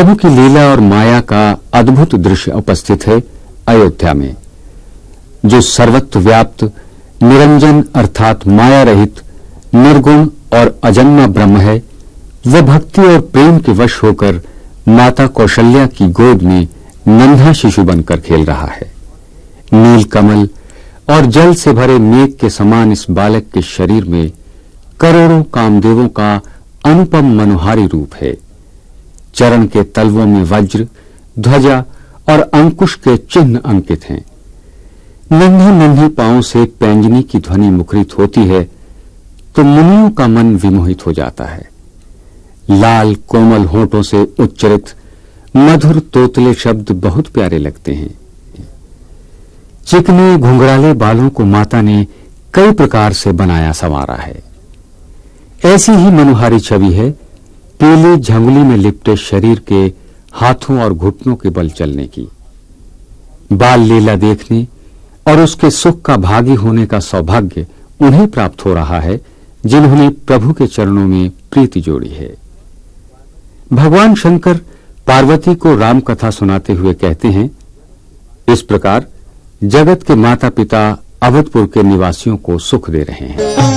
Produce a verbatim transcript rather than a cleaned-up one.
प्रभु की लीला और माया का अद्भुत दृश्य उपस्थित है अयोध्या में। जो सर्वत्र व्याप्त निरंजन अर्थात माया रहित निर्गुण और अजन्मा ब्रह्म है, वह भक्ति और प्रेम के वश होकर माता कौशल्या की गोद में नन्हा शिशु बनकर खेल रहा है। नील कमल और जल से भरे मेघ के समान इस बालक के शरीर में करोड़ों कामदेवों का अनुपम मनोहारी रूप है। चरण के तलवों में वज्र, ध्वजा और अंकुश के चिन्ह अंकित हैं। नन्हे नन्हे पांवों से पैंजनी की ध्वनि मुखरित होती है तो मुनियों का मन विमोहित हो जाता है। लाल कोमल होठों से उच्चरित मधुर तोतले शब्द बहुत प्यारे लगते हैं। चिकने घुंघराले बालों को माता ने कई प्रकार से बनाया संवारा है। ऐसी ही मनोहारी छवि है पीली झंगली में लिपटे शरीर के हाथों और घुटनों के बल चलने की। बाल लीला देखने और उसके सुख का भागी होने का सौभाग्य उन्हें प्राप्त हो रहा है जिन्होंने प्रभु के चरणों में प्रीति जोड़ी है। भगवान शंकर पार्वती को राम कथा सुनाते हुए कहते हैं, इस प्रकार जगत के माता पिता अवधपुर के निवासियों को सुख दे रहे हैं।